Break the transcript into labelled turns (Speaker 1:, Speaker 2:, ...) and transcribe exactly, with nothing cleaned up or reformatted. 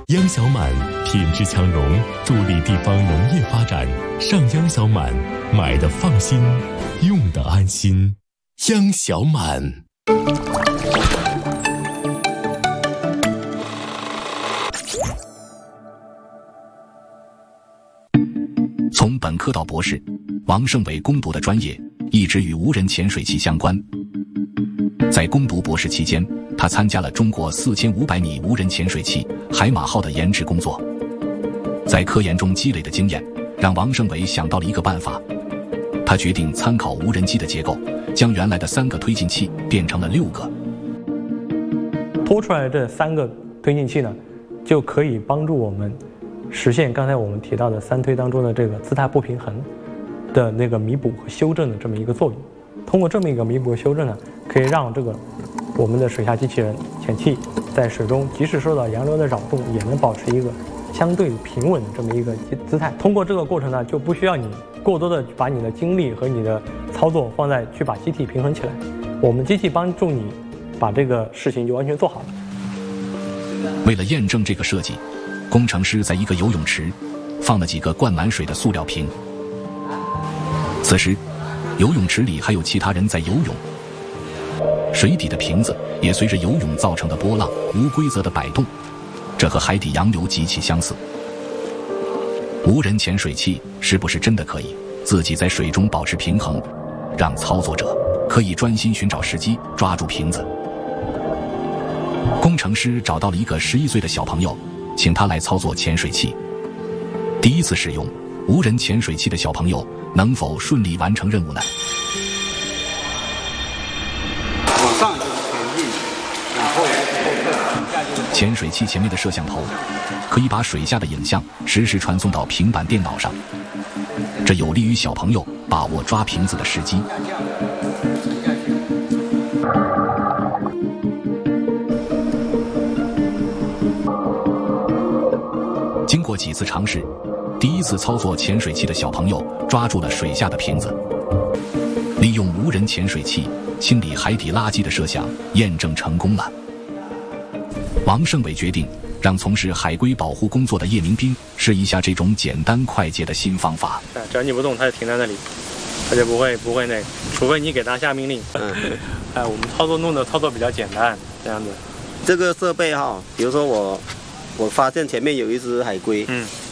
Speaker 1: 央小满品质强融，助力地方农业发展。上央小满，买的放心，用的安心。央小满。
Speaker 2: 从本科到博士，王胜伟攻读的专业一直与无人潜水器相关。在攻读博士期间，他参加了中国四千五百米无人潜水器海马号的研制工作。在科研中积累的经验，让王胜伟想到了一个办法。他决定参考无人机的结构，将原来的三个推进器变成了六个。
Speaker 3: 拖出来的这三个推进器呢，就可以帮助我们实现刚才我们提到的三推当中的这个姿态不平衡的那个弥补和修正的这么一个作用。通过这么一个弥补和修正呢，可以让这个我们的水下机器人潜器在水中即使受到洋流的扰动，也能保持一个相对平稳的这么一个姿态。通过这个过程呢，就不需要你过多的把你的精力和你的操作放在去把机体平衡起来，我们机器帮助你把这个事情就完全做好了。
Speaker 2: 为了验证这个设计，工程师在一个游泳池放了几个灌满水的塑料瓶。此时游泳池里还有其他人在游泳，水底的瓶子也随着游泳造成的波浪无规则的摆动，这和海底洋流极其相似。无人潜水器是不是真的可以自己在水中保持平衡，让操作者可以专心寻找时机抓住瓶子？工程师找到了一个十一岁的小朋友，请他来操作潜水器。第一次使用无人潜水器的小朋友能否顺利完成任务呢？
Speaker 4: 往上就是前进，往后后退。
Speaker 2: 潜水器前面的摄像头可以把水下的影像实时传送到平板电脑上，这有利于小朋友把握抓瓶子的时机。经过几次尝试，第一次操作潜水器的小朋友抓住了水下的瓶子。利用无人潜水器清理海底垃圾的设想验证成功了。王胜伟决定让从事海龟保护工作的叶明斌试一下这种简单快捷的新方法。
Speaker 3: 只要你不动，它就停在那里，它就不会不会那个，除非你给它下命令。嗯，哎，我们操作弄的操作比较简单，这样子。
Speaker 4: 这个设备哈，比如说我我发现前面有一只海龟，嗯，